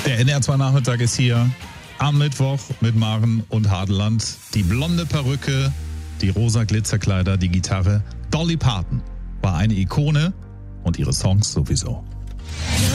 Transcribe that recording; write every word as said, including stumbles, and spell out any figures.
Der N R zwei Nachmittag ist hier am Mittwoch mit Maren und Hadeland. Die blonde Perücke, die rosa Glitzerkleider, die Gitarre. Dolly Parton war eine Ikone und ihre Songs sowieso.